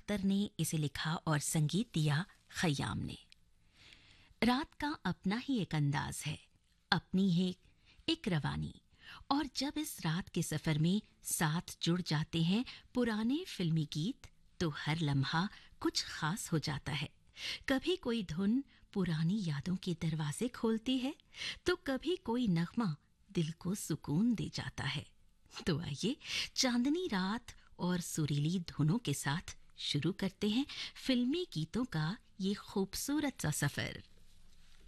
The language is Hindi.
अख्तर ने इसे लिखा और संगीत दिया खयाम ने। रात का अपना ही एक अंदाज है, अपनी ही एक रवानी, और जब इस रात के सफर में साथ जुड़ जाते हैं पुराने फिल्मी गीत तो हर लम्हा कुछ खास हो जाता है। कभी कोई धुन पुरानी यादों के दरवाजे खोलती है तो कभी कोई नगमा दिल को सुकून दे जाता है। तो आइए चांदनी रात और सुरीली धुनों के साथ शुरू करते हैं फिल्मी गीतों का ये खूबसूरत सा सफर।